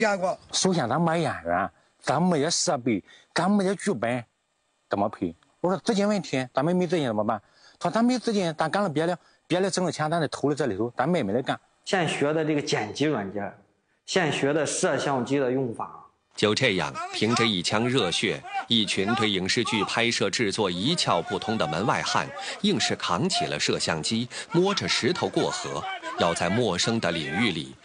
首先他买演员，咱没有设备，咱没有剧本，怎么配？我说资金问题，咱们没资金怎么办？他说咱没资金，咱干了别的挣的钱，咱得投入这里头，咱妹妹来干。 现学的这个剪辑软件，现学的摄像机的用法。 就这样，凭着一腔热血，一群对影视剧拍摄制作一窍不通的门外汉，硬是扛起了摄像机，摸着石头过河，要在陌生的领域里